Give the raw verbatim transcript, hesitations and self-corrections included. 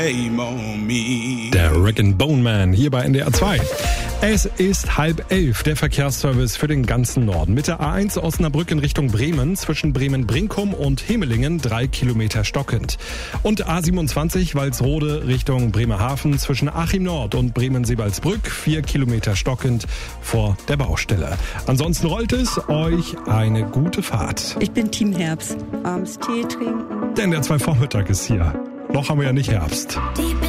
Der Rick and Bone Man hier bei N D R zwei. Es ist halb elf, der Verkehrsservice für den ganzen Norden. Mit der A eins Osnabrück in Richtung Bremen, zwischen Bremen-Brinkum und Hemelingen, drei Kilometer stockend. Und A siebenundzwanzig Walsrode Richtung Bremerhaven, zwischen Achim Nord und Bremen-Seebaldsbrück, vier Kilometer stockend vor der Baustelle. Ansonsten rollt es, euch eine gute Fahrt. Ich bin Team Herbst. Abends Tee trinken. Denn der zwei Vormittag ist hier. Noch haben wir ja nicht Herbst. Deep